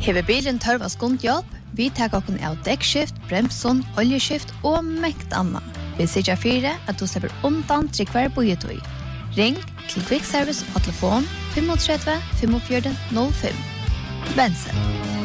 Hever bilen tørv av skundhjelp, vi tar okken av dekkskift, bremson, oljeskift og mekt anna. Vi sier fire at du slipper undan til hver bojetøy. Ring til Quick Service og telefon 35 45 05. Bense.